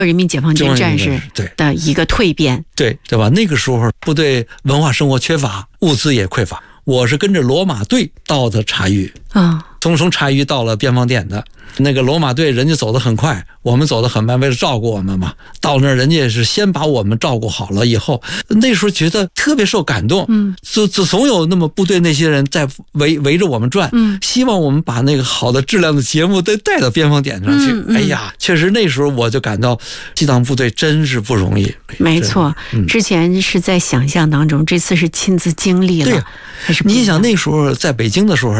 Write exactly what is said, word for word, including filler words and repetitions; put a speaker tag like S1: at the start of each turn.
S1: 人民解放军战士的一个蜕变，
S2: 对对吧？那个时候部队文化生活缺乏，物资也匮乏。我是跟着罗马队到的察隅
S1: 啊，
S2: 从从察隅到了边防点的。那个罗马队人家走得很快，我们走得很慢，为了照顾我们嘛。到那儿人家是先把我们照顾好了以后，那时候觉得特别受感动。
S1: 嗯，
S2: 自自总有那么部队那些人在围围着我们转，
S1: 嗯，
S2: 希望我们把那个好的质量的节目都带到边防点上去。
S1: 嗯嗯、
S2: 哎呀，确实那时候我就感到激荡部队真是不容易。
S1: 没错，嗯、之前是在想象当中，这次是亲自经历了。
S2: 对，
S1: 还是
S2: 你想那时候在北京的时候。